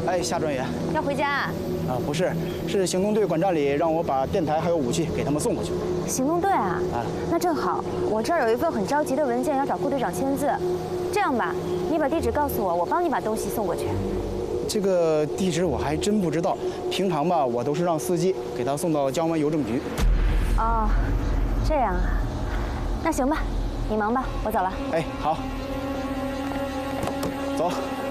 哎，夏专员， 要回家啊？ 不是，是行动队管站里让我把电台还有武器给他们送过去。 行动队啊？那正好，我这儿有一份很着急的文件要找顾队长签字。这样吧，你把地址告诉我，我帮你把东西送过去。 这个地址我还真不知道，平常吧，我都是让司机给他送到江湾邮政局。 哦，这样啊，那行吧，你忙吧，我走了。 哎，好，走。